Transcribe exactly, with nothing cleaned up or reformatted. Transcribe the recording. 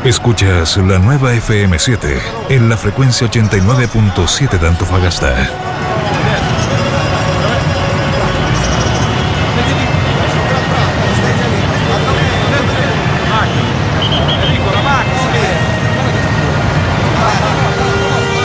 Escuchas la nueva F M siete en la frecuencia ochenta y nueve punto siete de Antofagasta.